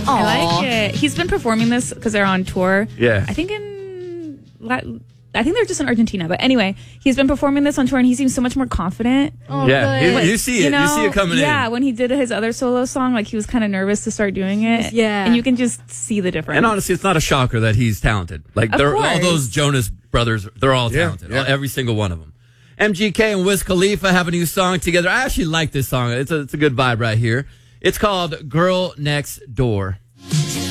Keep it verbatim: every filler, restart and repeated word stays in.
I like it. He's been performing this because they're on tour. Yeah. I think in... I think they're just in Argentina. But anyway, he's been performing this on tour, and he seems so much more confident. Oh, yeah, good. you, you see it. You, know, you see it coming yeah, in. when he did his other solo song, like he was kind of nervous to start doing it. Yeah. And you can just see the difference. And honestly, it's not a shocker that he's talented. Like, Of they're, all course. those Jonas brothers, they're all Yeah, talented. yeah. Every single one of them. M G K and Wiz Khalifa have a new song together. I actually like this song. It's a, it's a good vibe right here. It's called Girl Next Door.